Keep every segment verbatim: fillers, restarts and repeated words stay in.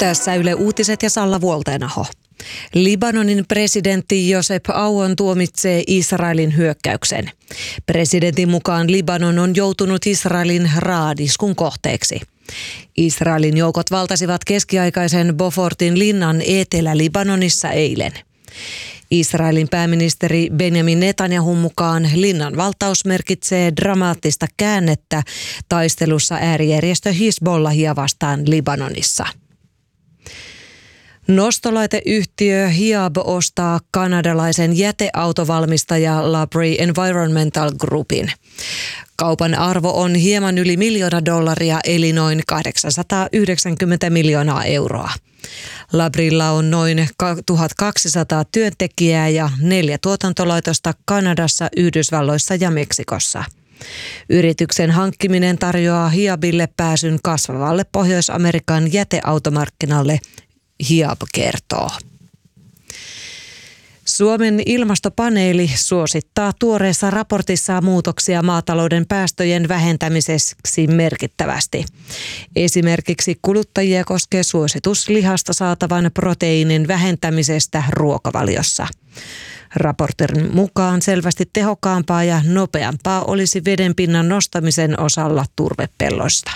Tässä Yle Uutiset ja Salla Vuolteenaho. Libanonin presidentti Josep Aoun tuomitsee Israelin hyökkäyksen. Presidentin mukaan Libanon on joutunut Israelin raadiskun kohteeksi. Israelin joukot valtasivat keskiaikaisen Beaufortin linnan Etelä-Libanonissa eilen. Israelin pääministeri Benjamin Netanyahun mukaan linnan valtaus merkitsee dramaattista käännettä taistelussa äärijärjestö Hizbollahia vastaan Libanonissa. Nostolaiteyhtiö Hiab ostaa kanadalaisen jäteautovalmistaja Labrie Environmental Groupin. Kaupan arvo on hieman yli miljoona dollaria eli noin kahdeksansataayhdeksänkymmentä miljoonaa euroa. Labrilla on noin tuhatkaksisataa työntekijää ja neljä tuotantolaitosta Kanadassa, Yhdysvalloissa ja Meksikossa. Yrityksen hankkiminen tarjoaa Hiabille pääsyn kasvavalle Pohjois-Amerikan jäteautomarkkinalle, Hiab kertoo. Suomen ilmastopaneeli suosittaa tuoreessa raportissaan muutoksia maatalouden päästöjen vähentämiseksi merkittävästi. Esimerkiksi kuluttajia koskee suositus lihasta saatavan proteiinin vähentämisestä ruokavaliossa. Raportin mukaan selvästi tehokkaampaa ja nopeampaa olisi vedenpinnan nostamisen osalla turvepelloista.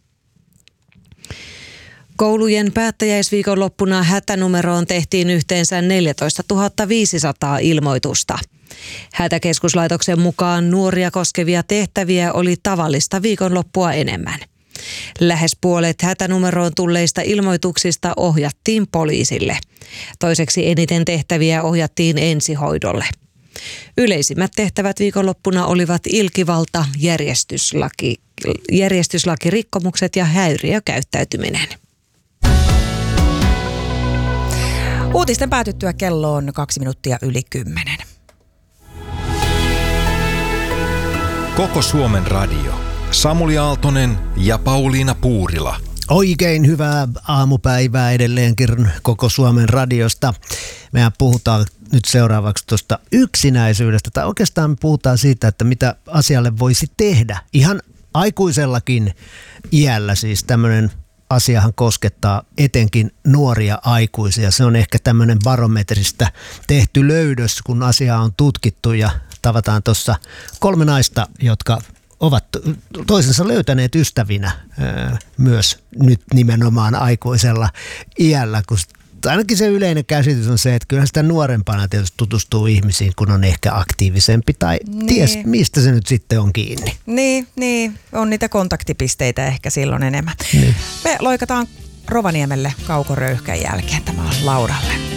Koulujen päättäjäisviikonloppuna hätänumeroon tehtiin yhteensä neljätoistatuhatta viisisataa ilmoitusta. Hätäkeskuslaitoksen mukaan nuoria koskevia tehtäviä oli tavallista viikonloppua enemmän. Lähes puolet hätänumeroon tulleista ilmoituksista ohjattiin poliisille. Toiseksi eniten tehtäviä ohjattiin ensihoidolle. Yleisimmät tehtävät viikonloppuna olivat ilkivalta, järjestyslaki, järjestyslakirikkomukset ja häiriökäyttäytyminen. Uutisten päätyttyä kello on kaksi minuuttia yli kymmenen. Koko Suomen radio. Samuli Aaltonen ja Pauliina Puurila. Oikein hyvää aamupäivää edelleenkin Koko Suomen radiosta. Mehän puhutaan nyt seuraavaksi tuosta yksinäisyydestä, tai oikeastaan me puhutaan siitä, että mitä asialle voisi tehdä. Ihan aikuisellakin iällä siis tämmöinen asiahan koskettaa etenkin nuoria aikuisia. Se on ehkä tämmöinen barometristä tehty löydös, kun asiaa on tutkittu ja tavataan tuossa kolme naista, jotka ovat toisensa löytäneet ystävinä myös nyt nimenomaan aikuisella iällä, kun ainakin se yleinen käsitys on se, että kyllähän sitä nuorempana tietysti tutustuu ihmisiin, kun on ehkä aktiivisempi tai niin. Ties mistä se nyt sitten on kiinni. Niin, niin, on niitä kontaktipisteitä ehkä silloin enemmän. Niin. Me loikataan Rovaniemelle Kauko Röyhkän jälkeen. Tämä on Lauralle.